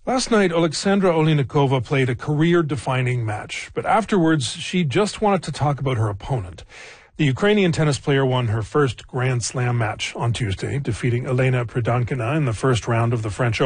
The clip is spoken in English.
Last night, Alexandra Oleinikova played a career-defining match, but afterwards, she just wanted to talk about her opponent. The Ukrainian tennis player won her first Grand Slam match on Tuesday, defeating Elena Pridankina in the first round of the French